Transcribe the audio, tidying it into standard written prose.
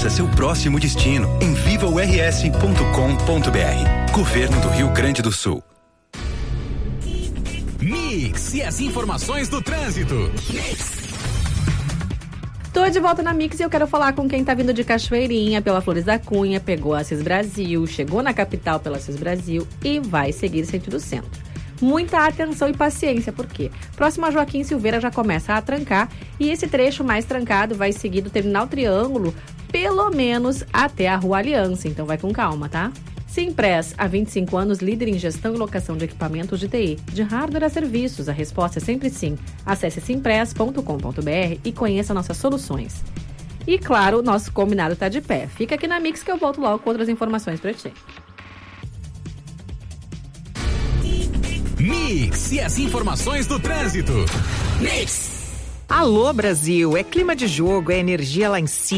Conheça seu próximo destino em vivaors.com.br. Governo do Rio Grande do Sul. Mix e as informações do trânsito. Tô de volta na Mix e eu quero falar com quem tá vindo de Cachoeirinha pela Flores da Cunha, pegou a Assis Brasil, chegou na capital pela Assis Brasil e vai seguir sentido centro. Muita atenção e paciência, porque próximo a Joaquim Silveira já começa a trancar e esse trecho mais trancado vai seguir do Terminal Triângulo, pelo menos até a Rua Aliança, então vai com calma, tá? Simpress, há 25 anos, líder em gestão e locação de equipamentos de TI, de hardware a serviços. A resposta é sempre sim. Acesse simpress.com.br e conheça nossas soluções. E claro, o nosso combinado tá de pé. Fica aqui na Mix que eu volto logo com outras informações pra ti. Mix e as informações do trânsito. Mix. Alô, Brasil, é clima de jogo, é energia lá em cima.